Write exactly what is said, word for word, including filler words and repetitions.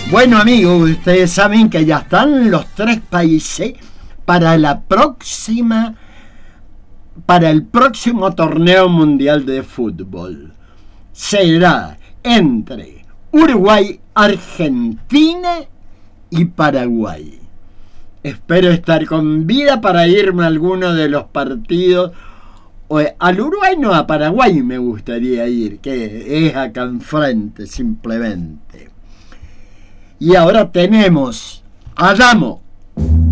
Bueno, amigos, ustedes saben que ya están los tres países para la próxima, para el próximo torneo mundial de fútbol. Será entre Uruguay, Argentina y Paraguay. Espero estar con vida para irme a alguno de los partidos. O al Uruguay no, a Paraguay me gustaría ir, que es acá enfrente simplemente. Y ahora tenemos a Adamo.